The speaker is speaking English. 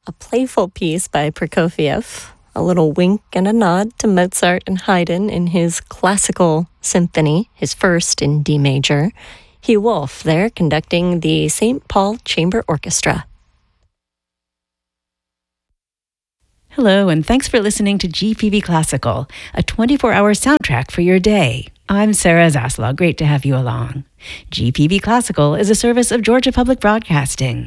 a playful piece by Prokofiev, a little wink and a nod to Mozart and Haydn in his classical symphony, his first in D major. Hugh Wolf there conducting the St. Paul Chamber Orchestra. Hello, and thanks for listening to GPB Classical, a 24-hour soundtrack for your day. I'm Sarah Zaslaw. Great to have you along. GPB Classical is a service of Georgia Public Broadcasting.